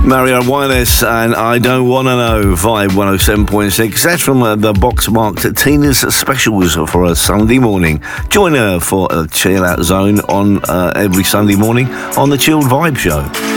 Mario Wireless and I Don't Wanna Know, Vibe 107.6. That's from the box marked Tina's Specials for a Sunday morning. Join her for a chill out zone on every Sunday morning on the Chilled Vibe Show.